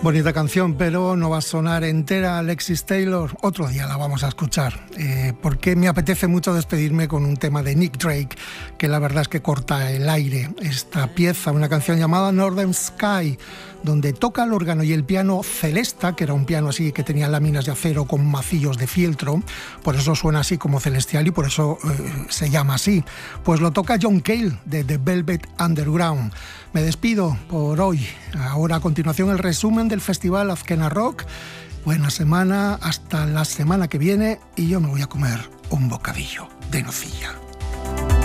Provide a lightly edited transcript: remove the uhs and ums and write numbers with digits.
Bonita canción, pero no va a sonar entera. Alexis Taylor, otro día la vamos a escuchar, porque me apetece mucho despedirme con un tema de Nick Drake, que la verdad es que corta el aire. Esta pieza, una canción llamada Northern Sky, donde toca el órgano y el piano Celesta, que era un piano así que tenía láminas de acero con macillos de fieltro, por eso suena así como celestial y por eso se llama así. Pues lo toca John Cale de The Velvet Underground. Me despido por hoy. Ahora a continuación el resumen del festival Azkena Rock. Buena semana, hasta la semana que viene, y yo me voy a comer un bocadillo de nocilla.